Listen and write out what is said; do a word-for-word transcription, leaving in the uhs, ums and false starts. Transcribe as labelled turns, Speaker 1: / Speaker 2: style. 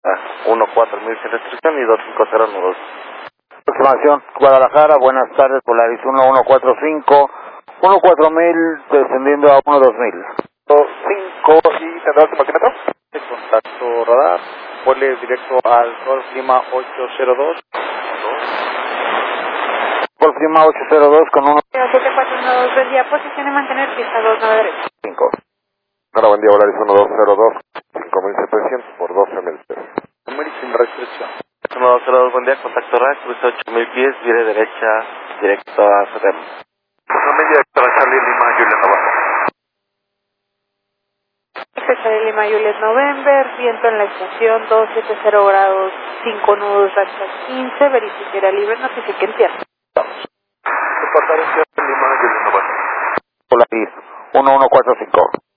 Speaker 1: uno cuatro mil sin restricción y dos cinco cero nudos.
Speaker 2: Aproximación Guadalajara, buenas tardes, Polaris uno uno cuatro cinco, uno cuatro mil descendiendo a uno dos mil.
Speaker 3: cinco y tendrá el altimetro. Contacto radar, vuele directo al Golf Lima ocho cero dos.
Speaker 2: Golf Lima ocho cero dos con uno.
Speaker 4: siete cuatro uno dos, buen día, posición de mantener pista dos nueve derecha.
Speaker 2: cinco.
Speaker 5: Hola, buen día, Polaris uno dos cero dos, cinco mil setecientos por doce mil.
Speaker 3: Número sin restricción.
Speaker 1: uno dos cero dos, buen día, contacto radar, cruce ocho mil pies, vire derecha, directo a C D M.
Speaker 5: También directo a Charlie Lima, Juliet Navarro.
Speaker 4: Charlie Lima, Juliet November, viento en la estación dos siete cero grados, cinco nudos, racha quince, verifique libre, notifique en tierra.
Speaker 5: Reportar Charlie Lima, Juliet Navarro.
Speaker 2: Polaris uno uno cuatro cinco.